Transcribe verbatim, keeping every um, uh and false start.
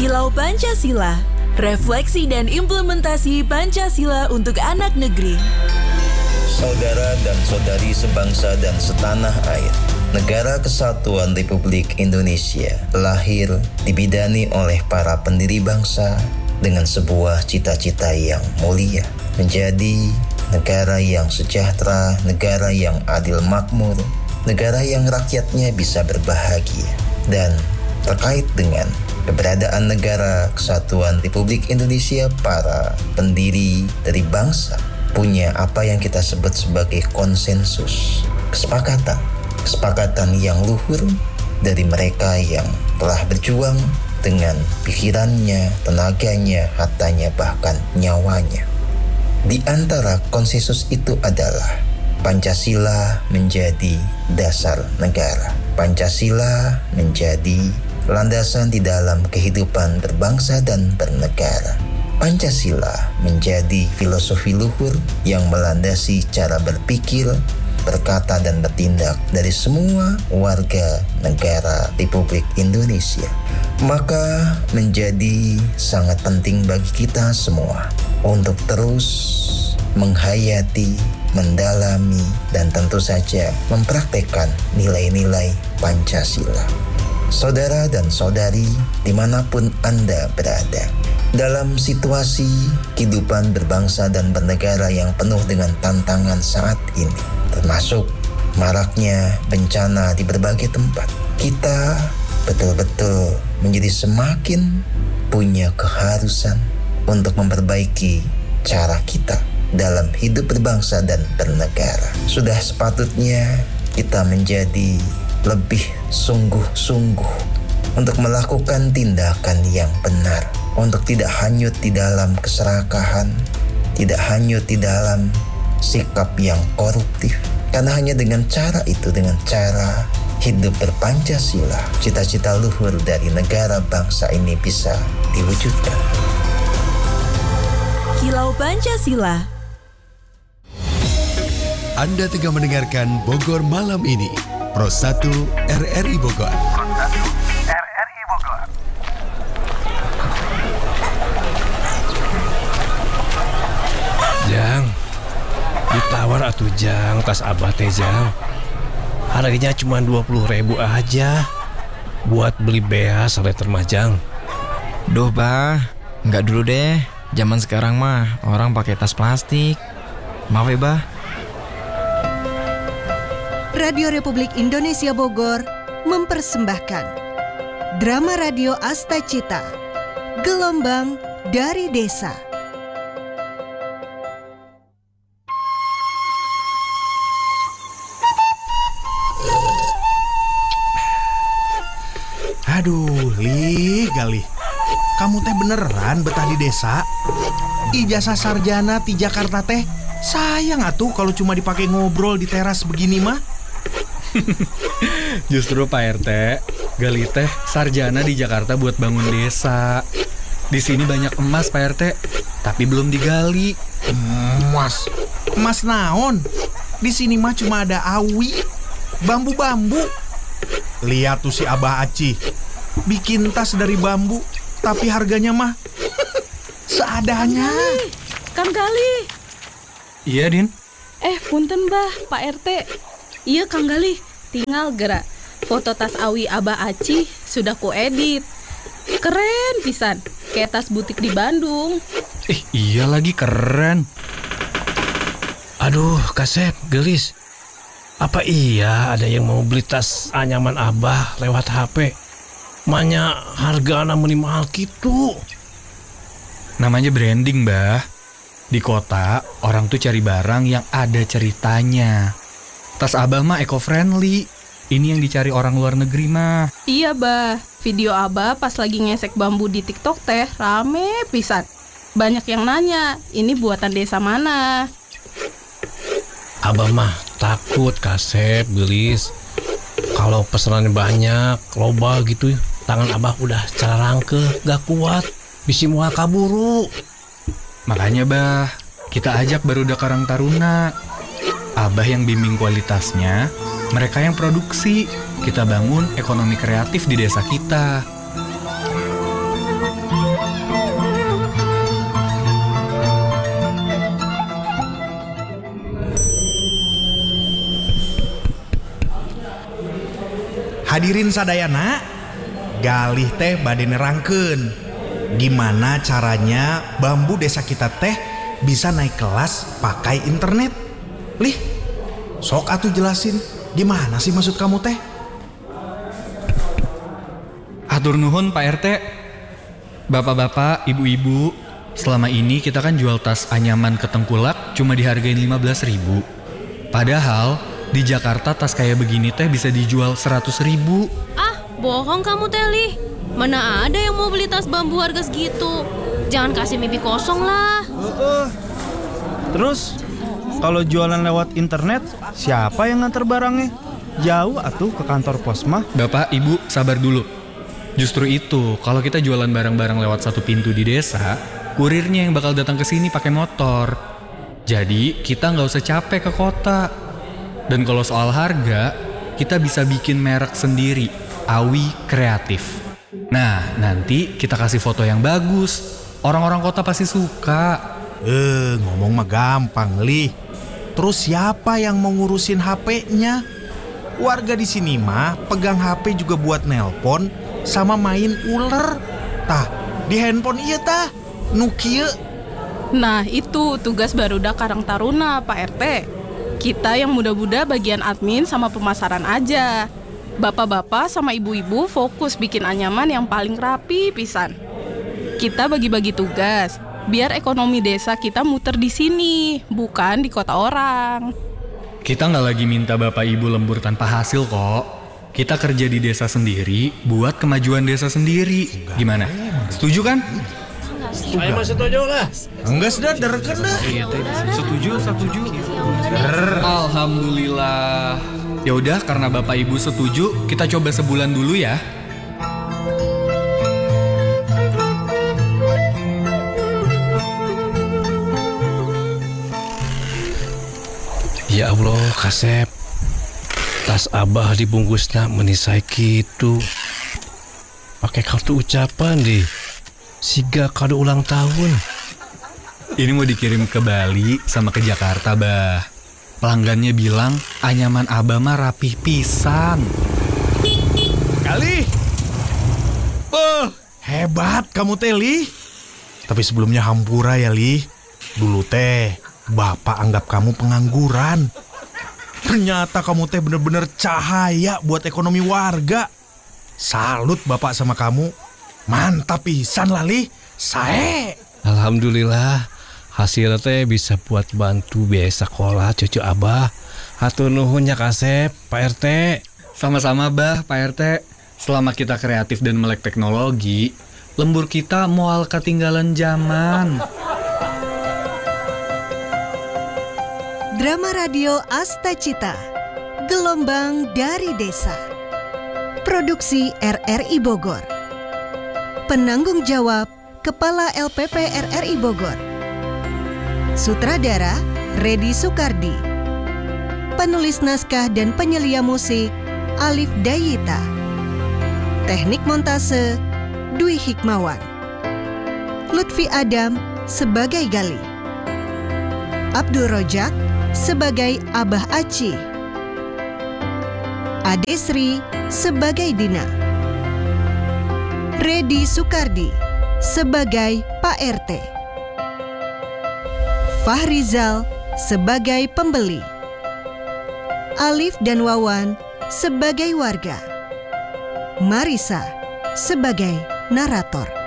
Kilau Pancasila, refleksi dan implementasi Pancasila untuk anak negeri. Saudara dan saudari sebangsa dan setanah air, Negara Kesatuan Republik Indonesia lahir dibidani oleh para pendiri bangsa dengan sebuah cita-cita yang mulia, menjadi negara yang sejahtera, negara yang adil makmur, negara yang rakyatnya bisa berbahagia. Dan terkait dengan keberadaan Negara Kesatuan Republik Indonesia, para pendiri dari bangsa punya apa yang kita sebut sebagai konsensus, kesepakatan, kesepakatan yang luhur dari mereka yang telah berjuang dengan pikirannya, tenaganya, hartanya, bahkan nyawanya. Di antara konsensus itu adalah Pancasila menjadi dasar negara. Pancasila menjadi landasan di dalam kehidupan berbangsa dan bernegara. Pancasila menjadi filosofi luhur yang melandasi cara berpikir, berkata dan bertindak dari semua warga negara Republik Indonesia. Maka menjadi sangat penting bagi kita semua untuk terus menghayati, mendalami, dan tentu saja mempraktekkan nilai-nilai Pancasila. Saudara dan saudari dimanapun Anda berada, dalam situasi kehidupan berbangsa dan bernegara yang penuh dengan tantangan saat ini, termasuk maraknya bencana di berbagai tempat, kita betul-betul menjadi semakin punya keharusan untuk memperbaiki cara kita dalam hidup berbangsa dan bernegara. Sudah sepatutnya kita menjadi lebih sungguh-sungguh untuk melakukan tindakan yang benar, untuk tidak hanyut di dalam keserakahan, tidak hanyut di dalam sikap yang koruptif. Karena hanya dengan cara itu, dengan cara hidup berpancasila, cita-cita luhur dari negara bangsa ini bisa diwujudkan. Kilau Pancasila. Anda tengah mendengarkan Bogor Malam ini, Pro satu R R I Bogor. Pro satu R R I Bogor. Jang, ditawar atuh Jang, tas abah teh Jang. Harganya cuma dua puluh ribu aja. Buat beli beas seleter mah Jang. Duh bah, nggak dulu deh. Zaman sekarang mah orang pakai tas plastik. Maaf ya bah. Radio Republik Indonesia Bogor mempersembahkan drama radio Asta Cita, Gelombang dari Desa. Aduh, Li, Gali. Kamu teh beneran betah di desa? Ijazah sarjana di Jakarta teh sayang atuh kalau cuma dipakai ngobrol di teras begini mah. Justru Pak R T, Gali teh sarjana di Jakarta buat bangun desa. Di sini banyak emas Pak R T, tapi belum digali. Emas, emas naon? Di sini mah cuma ada awi, bambu-bambu. Lihat tuh si Abah Aci, bikin tas dari bambu, tapi harganya mah seadanya. Kang Gali. Iya Din. Eh punten bah Pak R T. Iya Kang Gali, tinggal gerak foto tas awi Abah Aci sudah ku edit. Keren pisan, kayak tas butik di Bandung. Eh iya lagi keren. Aduh Kasep, gelis. Apa iya ada yang mau beli tas anyaman Abah lewat H P? Manya hargana meni mahal gitu. Namanya branding, Bah. Di kota, orang tuh cari barang yang ada ceritanya. Tas Abah mah eco-friendly. Ini yang dicari orang luar negeri mah. Iya, Bah. Video Abah pas lagi ngesek bambu di TikTok teh rame pisan. Banyak yang nanya, ini buatan desa mana? Abah mah takut Kasep, gelis. Kalau pesanan banyak, loba gitu, tangan Abah udah cararangke, gak kuat. Bisi mual kaburu. Makanya Bah, kita ajak barudak Karang Taruna. Abah yang bimbing kualitasnya, mereka yang produksi. Kita bangun ekonomi kreatif di desa kita. Hadirin sadayana, galih teh bade nerangkeun gimana caranya bambu desa kita teh bisa naik kelas pakai internet. Lih, sok atuh jelasin gimana sih maksud kamu teh? Hatur nuhun Pak R T. Bapak-bapak, ibu-ibu, selama ini kita kan jual tas anyaman ke Tengkulak cuma dihargain lima belas ribu. Padahal di Jakarta tas kayak begini teh bisa dijual seratus ribu. Ah, bohong kamu Teli. Mana ada yang mau beli tas bambu harga segitu? Jangan kasih mimpi kosong lah. Uh, uh. Terus kalau jualan lewat internet, siapa yang nganter barangnya? Jauh atuh ke kantor pos mah. Bapak, ibu, sabar dulu. Justru itu, kalau kita jualan barang-barang lewat satu pintu di desa, kurirnya yang bakal datang ke sini pakai motor. Jadi kita nggak usah capek ke kota. Dan kalau soal harga, kita bisa bikin merek sendiri, Awi Kreatif. Nah, nanti kita kasih foto yang bagus. Orang-orang kota pasti suka. Eh, ngomong mah gampang, Lih. Terus siapa yang mau ngurusin H P-nya? Warga di sini mah pegang H P juga buat nelpon sama main ular. Tah, di handphone iya tah, nu kieu. Nah, itu tugas Barudak Karang Taruna, Pak R T. Kita yang muda-muda bagian admin sama pemasaran aja. Bapak-bapak sama ibu-ibu fokus bikin anyaman yang paling rapi pisan. Kita bagi-bagi tugas, biar ekonomi desa kita muter di sini, bukan di kota orang. Kita nggak lagi minta bapak ibu lembur tanpa hasil kok. Kita kerja di desa sendiri, buat kemajuan desa sendiri. Gimana? Setuju kan? Saya mah setuju lah. Enggak sudah derken dah. Setuju, setuju. Alhamdulillah. Ya udah, karena bapak ibu setuju, kita coba sebulan dulu ya. Ya Allah, Kasep. Tas Abah dibungkusnya menisai gitu. Pakai kartu ucapan di siga kado ulang tahun. Ini mau dikirim ke Bali sama ke Jakarta, Bah. Pelanggannya bilang anyaman Abah mah rapih pisan. Kali. Oh, hebat kamu teh, Lih. Tapi sebelumnya hampura ya, Lih. Dulu teh Bapak anggap kamu pengangguran. Ternyata kamu teh bener-bener cahaya buat ekonomi warga. Salut Bapak sama kamu. Mantap pisan lah, Lih. Sae. Alhamdulillah. Hasil teh bisa buat bantu biaya sekolah cucu Abah. Hatur nuhunnya Kasep, Pak R T. Sama-sama, Bah, Pak R T. Selama kita kreatif dan melek teknologi, lembur kita moal ketinggalan zaman. Drama radio Asta Cita, Gelombang dari Desa. Produksi R R I Bogor. Penanggung jawab Kepala L P P R R I Bogor. Sutradara Redi Sukardi. Penulis naskah dan penyelia musik Alif Dayita. Teknik montase Dwi Hikmawan. Lutfi Adam sebagai Gali. Abdul Rojak sebagai Abah Aci. Adesri sebagai Dina. Redi Sukardi sebagai Pak R T. Fahrizal sebagai pembeli. Alif dan Wawan sebagai warga. Marisa sebagai narator.